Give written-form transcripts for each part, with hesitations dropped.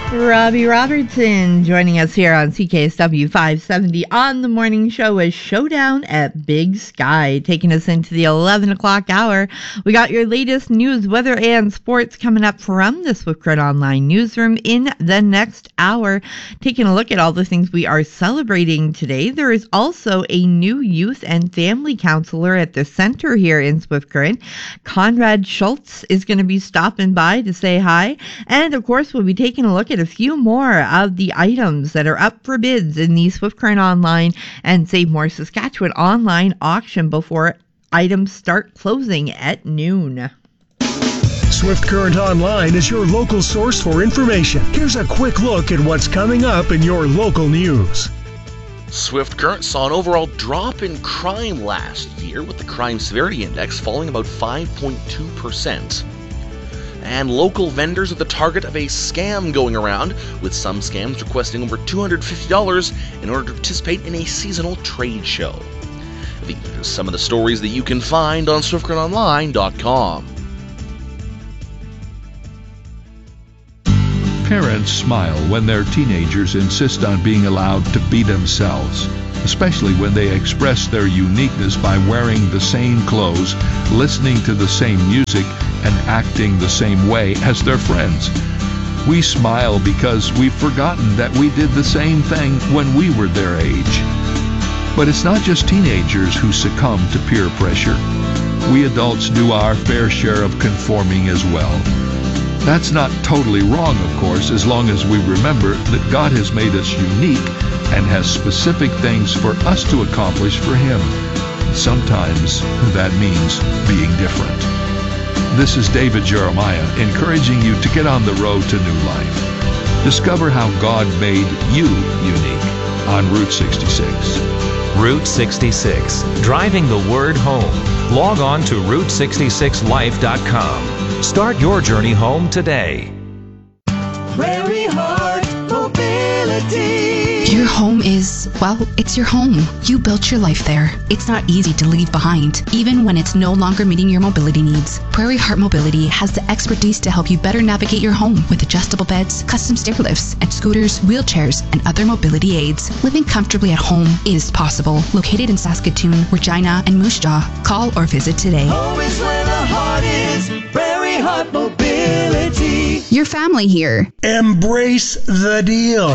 Robbie Robertson joining us here on CKSW 570 on the morning show with Showdown at Big Sky, taking us into the 11 o'clock hour. We got your latest news, weather, and sports coming up from the Swift Current Online newsroom in the next hour. Taking a look at all the things we are celebrating today. There is also a new youth and family counselor at the center here in Swift Current. Conrad Schultz is going to be stopping by to say hi. And of course, we'll be taking a look at a few more of the items that are up for bids in the Swift Current Online and Save More Saskatchewan online auction before items start closing at noon. Swift Current Online is your local source for information. Here's a quick look at what's coming up in your local news. Swift Current saw an overall drop in crime last year, with the Crime Severity Index falling about 5.2%. And local vendors are the target of a scam going around, with some scams requesting over $250 in order to participate in a seasonal trade show. These are some of the stories that you can find on SwiftCurrentOnline.com. Parents smile when their teenagers insist on being allowed to be themselves, especially when they express their uniqueness by wearing the same clothes, listening to the same music, and acting the same way as their friends. We smile because we've forgotten that we did the same thing when we were their age. But it's not just teenagers who succumb to peer pressure. We adults do our fair share of conforming as well. That's not totally wrong, of course, as long as we remember that God has made us unique and has specific things for us to accomplish for Him. Sometimes that means being different. This is David Jeremiah encouraging you to get on the road to new life. Discover how God made you unique on Route 66. Route 66, driving the word home. Log on to Route66Life.com. Start your journey home today. Prairie Heart Mobility. Your home is, well, it's your home. You built your life there. It's not easy to leave behind, even when it's no longer meeting your mobility needs. Prairie Heart Mobility has the expertise to help you better navigate your home with adjustable beds, custom stair lifts, and scooters, wheelchairs, and other mobility aids. Living comfortably at home is possible. Located in Saskatoon, Regina, and Moose Jaw. Call or visit today. Home is where the heart is. Prairie Heart Mobility. Your family here. Embrace the deal.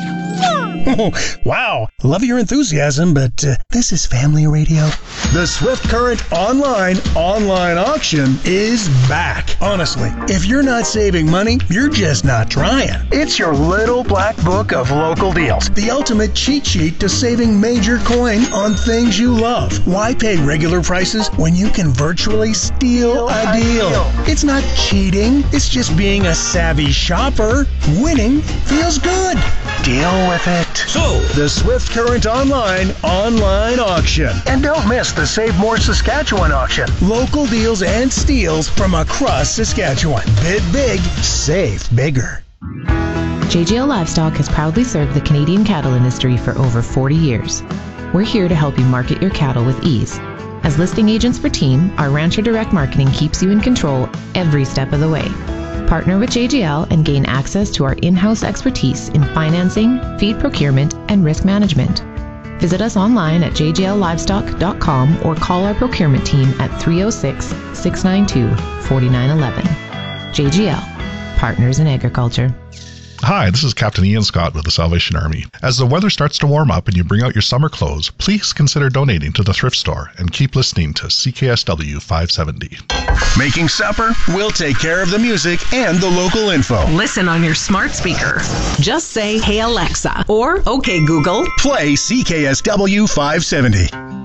Oh, wow, love your enthusiasm, but this is family radio. The Swift Current online auction is back. Honestly, if you're not saving money, you're just not trying. It's your little black book of local deals. The ultimate cheat sheet to saving major coin on things you love. Why pay regular prices when you can virtually steal a deal? It's not cheating. It's just being a savvy shopper. Winning feels good. Deal with it. So, the Swift Current online auction. And don't miss the Save More Saskatchewan auction. Local deals and steals from across Saskatchewan. Bid big, save bigger. JGL Livestock has proudly served the Canadian cattle industry for over 40 years. We're here to help you market your cattle with ease. As listing agents for Team, our Rancher Direct Marketing keeps you in control every step of the way. Partner with JGL and gain access to our in-house expertise in financing, feed procurement, and risk management. Visit us online at jgllivestock.com or call our procurement team at 306-692-4911. JGL, Partners in Agriculture. Hi, this is Captain Ian Scott with the Salvation Army. As the weather starts to warm up and you bring out your summer clothes, please consider donating to the thrift store and keep listening to CKSW 570. Making supper? We'll take care of the music and the local info. Listen on your smart speaker. Just say, "Hey Alexa," or "Okay Google." Play CKSW 570.